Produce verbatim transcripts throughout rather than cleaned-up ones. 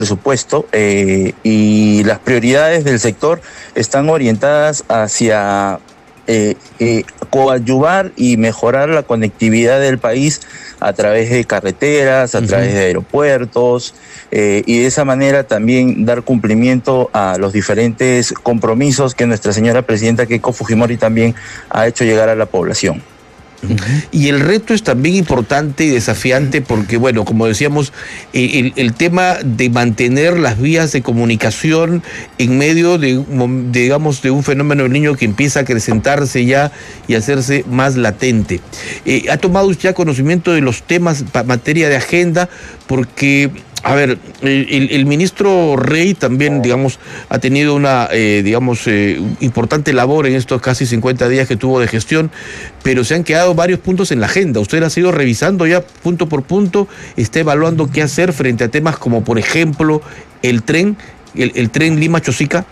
presupuesto eh, y las prioridades del sector están orientadas hacia eh, eh, coadyuvar y mejorar la conectividad del país a través de carreteras, a uh-huh. través de aeropuertos eh, y de esa manera también dar cumplimiento a los diferentes compromisos que nuestra señora presidenta Keiko Fujimori también ha hecho llegar a la población. Y el reto es también importante y desafiante porque, bueno, como decíamos, el, el tema de mantener las vías de comunicación en medio de, digamos, de un fenómeno del niño que empieza a acrecentarse ya y hacerse más latente. Eh, ¿Ha tomado ya conocimiento de los temas, materia de agenda? Porque... A ver, el, el ministro Rey también, digamos, ha tenido una, eh, digamos, eh, importante labor en estos casi cincuenta días que tuvo de gestión, pero se han quedado varios puntos en la agenda. Usted ha ido revisando ya punto por punto, está evaluando qué hacer frente a temas como, por ejemplo, el tren, el, el tren Lima-Chosica.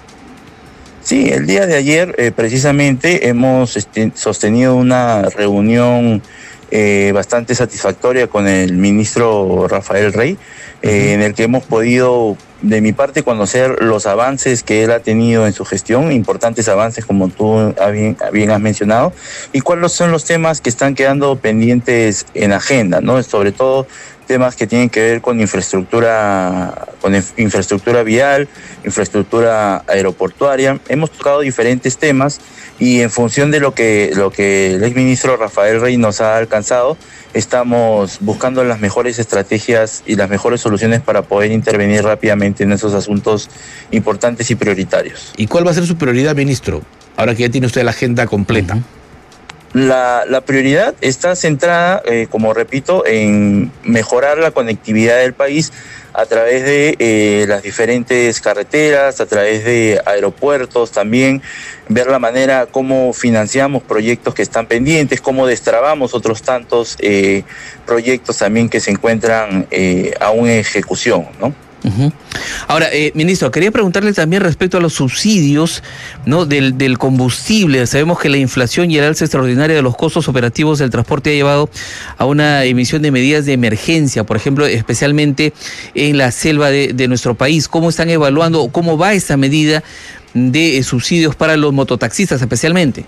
Sí, el día de ayer, eh, precisamente, hemos este, sostenido una reunión Eh, bastante satisfactoria con el ministro Rafael Rey, eh, uh-huh. en el que hemos podido, de mi parte, conocer los avances que él ha tenido en su gestión, importantes avances como tú bien, bien has mencionado, y cuáles son los temas que están quedando pendientes en agenda, ¿no? Sobre todo temas que tienen que ver con infraestructura, con infraestructura vial, infraestructura aeroportuaria. Hemos tocado diferentes temas y en función de lo que, lo que el exministro Rafael Rey nos ha alcanzado, estamos buscando las mejores estrategias y las mejores soluciones para poder intervenir rápidamente en esos asuntos importantes y prioritarios. ¿Y cuál va a ser su prioridad, ministro, ahora que ya tiene usted la agenda completa? Uh-huh. La, la prioridad está centrada, eh, como repito, en mejorar la conectividad del país a través de eh, las diferentes carreteras, a través de aeropuertos también, ver la manera cómo financiamos proyectos que están pendientes, cómo destrabamos otros tantos eh, proyectos también que se encuentran eh, aún en ejecución, ¿no? Uh-huh. Ahora, eh, ministro, quería preguntarle también respecto a los subsidios, ¿no? del, del combustible. Sabemos que la inflación y el alza extraordinaria de los costos operativos del transporte ha llevado a una emisión de medidas de emergencia, por ejemplo, especialmente en la selva de, de nuestro país. ¿Cómo están evaluando, cómo va esta medida de eh, subsidios para los mototaxistas especialmente?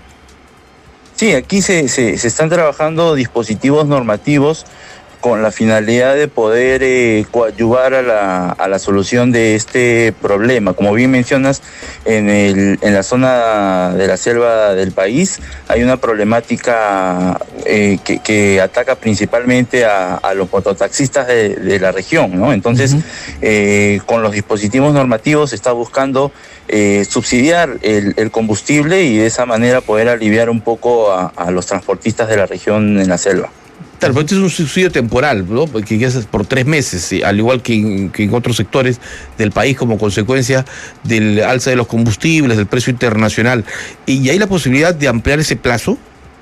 Sí, aquí se, se, se están trabajando dispositivos normativos con la finalidad de poder eh, coadyuvar a la, a la solución de este problema. Como bien mencionas, en, el, en la zona de la selva del país hay una problemática eh, que, que ataca principalmente a, a los mototaxistas de, de la región, ¿no? Entonces, uh-huh. eh, con los dispositivos normativos se está buscando eh, subsidiar el, el combustible y de esa manera poder aliviar un poco a, a los transportistas de la región en la selva. Claro, pero este es un subsidio temporal, ¿no? Que es por tres meses, al igual que en, que en otros sectores del país como consecuencia del alza de los combustibles, del precio internacional. ¿Y hay la posibilidad de ampliar ese plazo?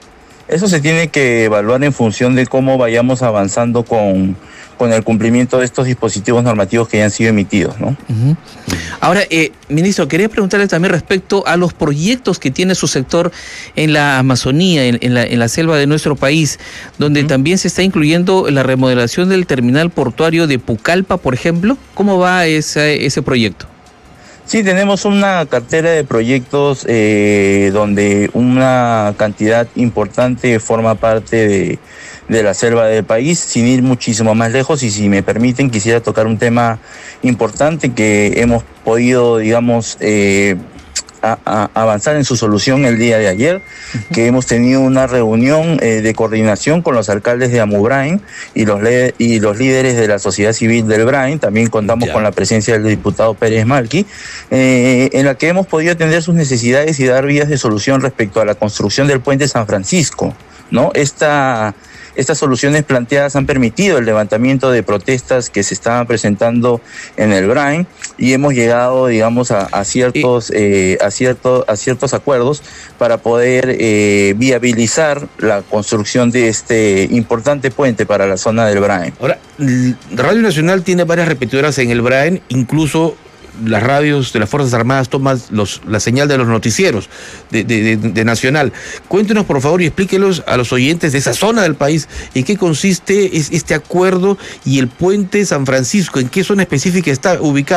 Eso se tiene que evaluar en función de cómo vayamos avanzando con, con el cumplimiento de estos dispositivos normativos que ya han sido emitidos, ¿no? Uh-huh. Ahora, eh, ministro, quería preguntarle también respecto a los proyectos que tiene su sector en la Amazonía, en, en, la, en la selva de nuestro país, donde uh-huh. también se está incluyendo la remodelación del terminal portuario de Pucallpa, por ejemplo. ¿Cómo va ese, ese proyecto? Sí, tenemos una cartera de proyectos eh, donde una cantidad importante forma parte de, de la selva del país, sin ir muchísimo más lejos, y si me permiten quisiera tocar un tema importante que hemos podido, digamos, eh, A, a avanzar en su solución el día de ayer, uh-huh. que hemos tenido una reunión eh, de coordinación con los alcaldes de Amubrain y los, le y los líderes de la sociedad civil del Brain. También contamos ya. con la presencia del diputado Pérez Malqui, eh, en la que hemos podido atender sus necesidades y dar vías de solución respecto a la construcción del puente San Francisco, ¿no? Esta... Estas soluciones planteadas han permitido el levantamiento de protestas que se estaban presentando en el Brain y hemos llegado, digamos, a, a ciertos eh, a ciertos a ciertos acuerdos para poder eh, viabilizar la construcción de este importante puente para la zona del Brain. Ahora, Radio Nacional tiene varias repetidoras en el Brain, incluso las radios de las Fuerzas Armadas toman los, la señal de los noticieros de, de, de, de Nacional. Cuéntenos, por favor, y explíquelos a los oyentes de esa zona del país en qué consiste es, este acuerdo y el puente San Francisco, en qué zona específica está ubicado.